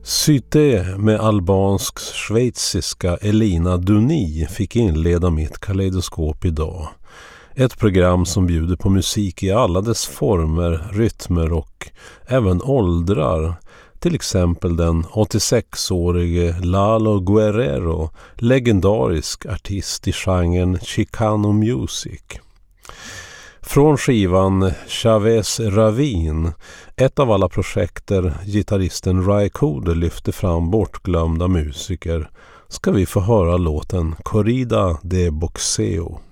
Syte med albansk-schweiziska Elina Duni fick inleda mitt kaleidoskop idag. Ett program som bjuder på musik i alla dess former, rytmer och även åldrar. Till exempel den 86-årige Lalo Guerrero, legendarisk artist i genren Chicano Music. Från skivan Chavez Ravine, ett av alla projekt där gitarristen Ry Cooder lyfter fram bortglömda musiker, ska vi få höra låten Corrida de Boxeo.